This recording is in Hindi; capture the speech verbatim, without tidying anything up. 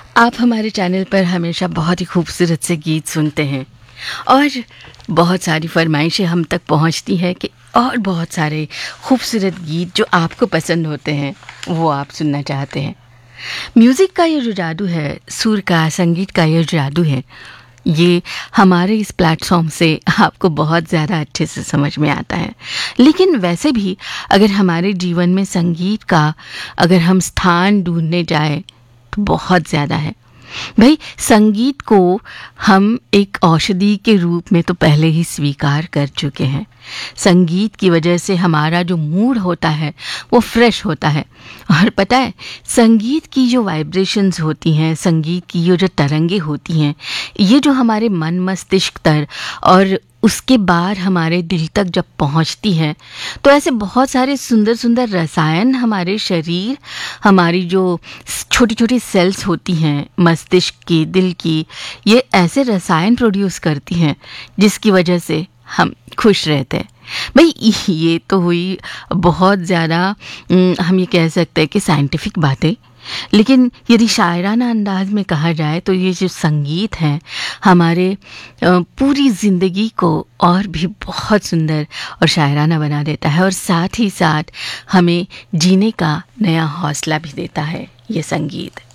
आप हमारे चैनल पर हमेशा बहुत ही खूबसूरत से गीत सुनते हैं और बहुत सारी फरमाइशें हम तक पहुंचती हैं कि और बहुत सारे खूबसूरत गीत जो आपको पसंद होते हैं वो आप सुनना चाहते हैं। म्यूज़िक का ये जो जादू है, सुर का, संगीत का ये जादू है, ये हमारे इस प्लेटफॉर्म से आपको बहुत ज़्यादा अच्छे से समझ में आता है। लेकिन वैसे भी अगर हमारे जीवन में संगीत का अगर हम स्थान ढूंढने जाएं तो बहुत ज़्यादा है। भाई, संगीत को हम एक औषधि के रूप में तो पहले ही स्वीकार कर चुके हैं। संगीत की वजह से हमारा जो मूड होता है वो फ्रेश होता है। और पता है, संगीत की जो वाइब्रेशंस होती हैं, संगीत की ये जो तरंगे होती हैं, ये जो हमारे मन मस्तिष्क तर और उसके बाद हमारे दिल तक जब पहुंचती है तो ऐसे बहुत सारे सुंदर सुंदर रसायन हमारे शरीर, हमारी जो छोटी छोटी सेल्स होती हैं मस्तिष्क की, दिल की, ये ऐसे रसायन प्रोड्यूस करती हैं जिसकी वजह से हम खुश रहते हैं। भाई, ये तो हुई बहुत ज़्यादा हम ये कह सकते हैं कि साइंटिफिक बातें। लेकिन यदि शायराना अंदाज में कहा जाए तो ये जो संगीत है हमारे पूरी ज़िंदगी को और भी बहुत सुंदर और शायराना बना देता है और साथ ही साथ हमें जीने का नया हौसला भी देता है ये संगीत।